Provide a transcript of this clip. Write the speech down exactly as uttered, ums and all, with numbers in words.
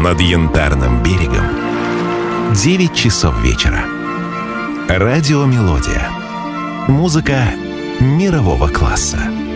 над Янтарным берегом девять часов вечера. Радио «Мелодия». Музыка мирового класса.